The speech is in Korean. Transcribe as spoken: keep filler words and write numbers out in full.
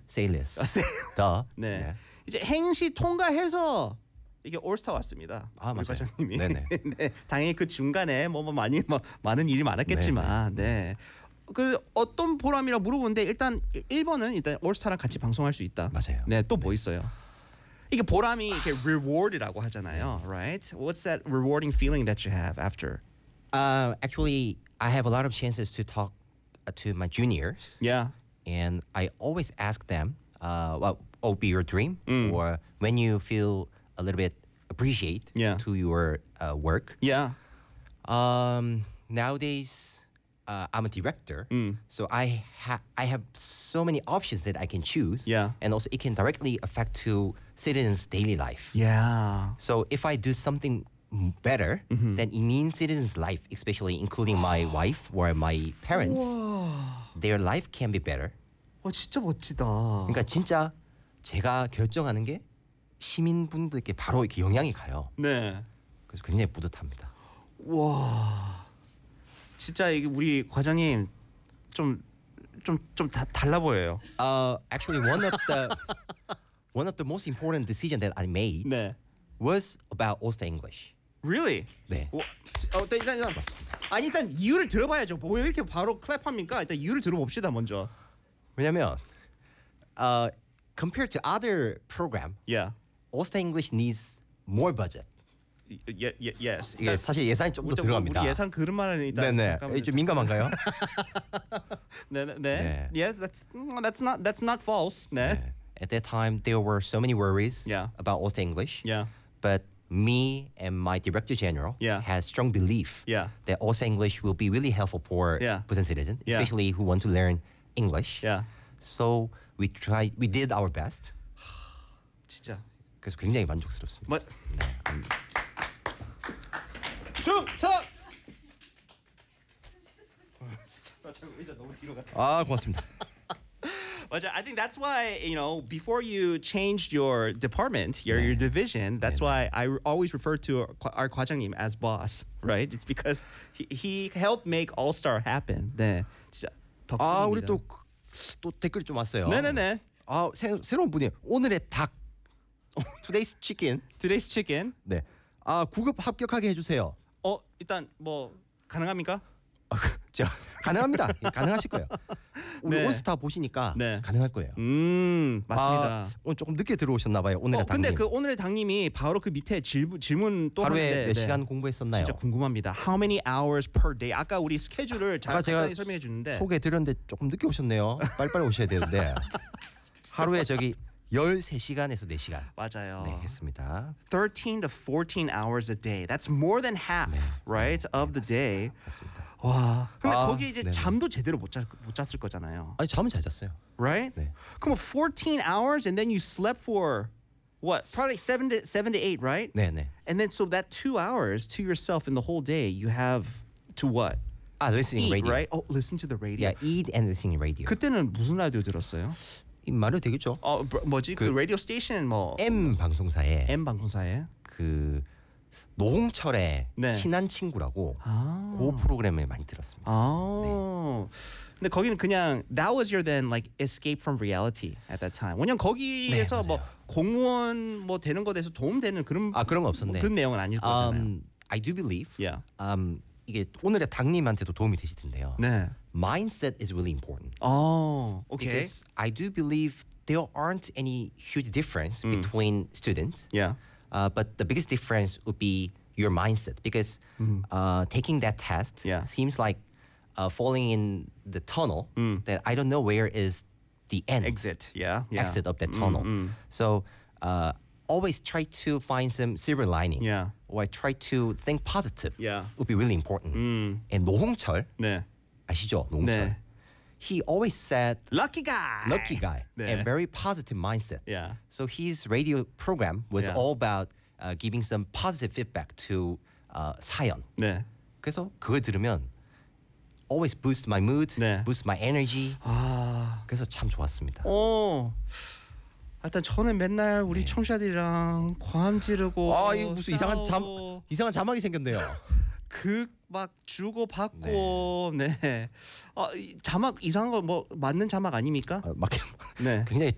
say less. 아, say- 더. 네. 이제 행시 통과해서 이게 올스타 왔습니다. 아, 우리 맞아요. 과장님이. 네네. 네. 당연히 그 중간에 뭐, 뭐 많이 뭐 많은 일이 많았겠지만, 네. 그 어떤 보람이라 물어보는데 일단 일 번은 일단 올스타랑 같이 방송할 수 있다. 맞아요. 네, 또 뭐 있어요? 이게 보람이 이렇게 reward이라고 하잖아요, right? What's that rewarding feeling that you have after? Uh, actually, I have a lot of chances to talk uh, to my juniors, Yeah. and I always ask them, uh, "What will be your dream?" Mm. Or when you feel a little bit appreciate Yeah. to your uh, work. Yeah. Um, nowadays, uh, I'm a director, Mm. so I ha- I have so many options that I can choose. Yeah. And also, it can directly affect to citizens' daily life. Yeah. So if I do something m- better, Mm-hmm. then it means citizens' life, especially including my wife or my parents, their life can be better. 어 진짜 멋지다. 그러니까 진짜 제가 결정하는 게 시민분들께 바로 이렇게 영향이 가요. 네. 그래서 굉장히 뿌듯합니다. 와. 진짜 이게 우리 과장님 좀 좀 좀 달라 보여요. Uh, actually, one of the one of the most important decision that I made 네. was about All-Star English. Really? 네. 와, 어, 일단 일단 아니 일단 이유를 들어봐야죠. 뭐 왜 이렇게 바로 클랩합니까? 일단 이유를 들어봅시다 먼저. 왜냐면 uh, compared to other program, Yeah. All-Star English needs more budget. Yeah, yeah, yes. 이게 사실 예산이 좀 더 우리, 들어갑니다. 우리 예산 그런 말은 일단 네네. 잠깐만요. 좀 민감한가요? 네, 네, 네. 네. Yes, that's that's not that's not false. 네. 네. At that time, there were so many worries Yeah. about All-Star English. Yeah. But me and my director general Yeah. had strong belief Yeah. that All-Star English will be really helpful for Yeah. Busan citizens, Yeah. especially who want to learn English. Yeah. So we tried, we did our best. 진짜. 그래서 굉장히 만족스럽습니다. 뭐 충성. 진짜 의자 너무 뒤로 갔다. 아 고맙습니다. 맞아. I think that's why, you know, before you changed your department, your your division, that's why I always refer to our, our 과장님 as boss, right? It's because he, he helped make All Star happen. 네, 진짜 덕분입니다. 아 우리 또 또 댓글이 좀 왔어요. 네네네. 아 새, 새로운 분이에요. 오늘의 닭. Today's chicken. Today's chicken. 네. 아 구급 합격하게 해주세요. 어 일단 뭐 가능합니까? 아, 자, 가능합니다. 예, 가능하실 거예요. 우리 네. 올스타 보시니까 네. 가능할 거예요. 음 맞습니다. 아, 오늘 조금 늦게 들어오셨나 봐요. 오늘의 어, 근데 당님. 그 오늘의 당님이 바로 그 밑에 질문 질문 또 하루에 하는데 몇 네. 시간 공부했었나요? 진짜 궁금합니다. How many hours per day? 아까 우리 스케줄을 잘 아까 제가 간단히 설명해 주는데 소개해 드렸는데 조금 늦게 오셨네요. 빨리빨리 오셔야 되는데 하루에 저기 열세 시간에서 네 시간 맞아요. 네, 했습니다. thirteen to fourteen hours a day. That's more than half, right, of the day. 맞습니다. 와. 근데 아, 거기 이제 네네. 잠도 제대로 못, 잤, 못 잤을 거잖아요. 아니 잠은 잘 잤어요. Right? 네. 그럼 fourteen hours and then you slept for what? Probably like seven to seven to eight, right? 네, 네. And then so that two hours to yourself in the whole day, you have to what? 아, listening Eat, radio. right? Oh, listen to the radio. Yeah, eat and listening radio. 그때는 무슨 라디오 들었어요? 이 말도 되겠죠. 어, 뭐- 뭐지? 그, 그 라디오 스테이션 뭐 M 방송사에 M 방송사에. 그 노홍철의 네. 친한 친구라고 아. 그 프로그램을 많이 들었습니다. 아. 근데 거기는 그냥 that was your then like escape from reality at that time. 왜냐면 거기에서 네, 뭐 맞아요. 공무원 뭐 되는 것에 대해서 도움되는 그런 아 그런 거 뭐 없었네. 그런 내용은 아닐 거잖아요. Um, I do believe. Yeah. Um, 이게 오늘의 당님한테도 도움이 되실 텐데요. 네. Mindset is really important. 어, 오케이. Because I do believe there aren't any huge difference between students. Yeah. Uh, but the biggest difference would be your mindset because uh, taking that test Yeah. seems like uh, falling in the tunnel that I don't know where is the end Exit. Yeah. yeah. exit of that tunnel. So uh, always try to find some silver lining. Yeah. Or try to think positive. Yeah. Would be really important. And 노홍철 네. 아시죠? 노홍철. 네. He always said Lucky guy. lucky guy 네. and very positive mindset. Yeah. So his radio program was Yeah. all about uh, giving some positive feedback to uh, 사연. 네. 그래서 그걸 들으면 always boost my mood, 네. boost my energy. 아. 그래서 참 좋았습니다. 어. 하여튼 저는 맨날 우리 청취자들이랑 과음 지르고 아 이거 무슨 이상한 잠 싸우고 이상한 자막이 생겼네요. 극 막 주고 받고 네. 아, 이 자막 이상한 거 뭐 맞는 자막 아닙니까? 아, 막 네. 굉장히